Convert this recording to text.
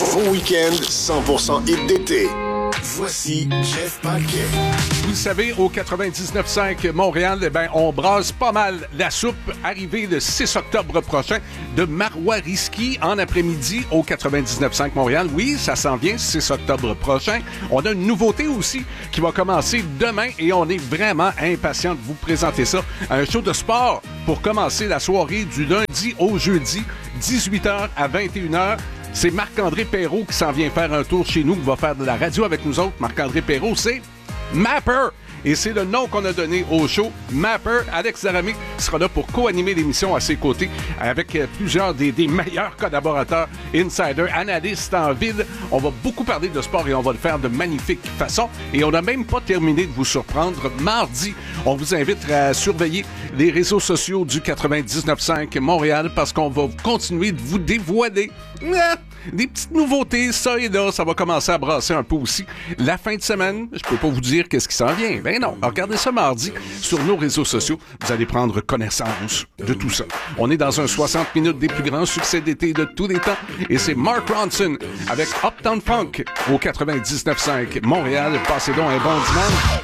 Vos week-ends 100% hit d'été. Voici Jeff Paquet. Vous le savez, au 99.5 Montréal, on brasse pas mal la soupe. Arrivée le 6 octobre prochain de Marois Risky en après-midi au 99.5 Montréal. Oui, ça s'en vient, 6 octobre prochain. On a une nouveauté aussi qui va commencer demain et on est vraiment impatient de vous présenter ça. Un show de sport pour commencer la soirée du lundi au jeudi, 18h à 21h. C'est Marc-André Perrault qui s'en vient faire un tour chez nous, qui va faire de la radio avec nous autres. Marc-André Perrault, c'est Mapper. Et c'est le nom qu'on a donné au show, Mapper. Alex Zaramé sera là pour co-animer l'émission à ses côtés avec plusieurs des meilleurs collaborateurs, insiders, analystes en ville. On va beaucoup parler de sport et on va le faire de magnifique façon. Et on n'a même pas terminé de vous surprendre. Mardi, on vous invite à surveiller les réseaux sociaux du 99.5 Montréal parce qu'on va continuer de vous dévoiler des petites nouveautés, ça et là. Ça va commencer à brasser un peu aussi. La fin de semaine, je peux pas vous dire qu'est-ce qui s'en vient. Ben non, regardez ça mardi sur nos réseaux sociaux. Vous allez prendre connaissance de tout ça. On est dans un 60 minutes des plus grands succès d'été de tous les temps. Et c'est Mark Ronson avec Uptown Funk au 99.5 Montréal. Passez donc un bon dimanche.